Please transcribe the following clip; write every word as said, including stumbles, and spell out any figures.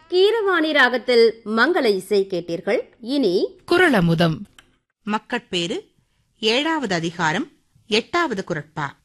கீரவாணி ராகத்தில் மங்கள இசை கேட்டீர்கள். இனி குறளமுதம். மக்கட்பேறு ஏழாவது அதிகாரம் எட்டாவது குறட்பா.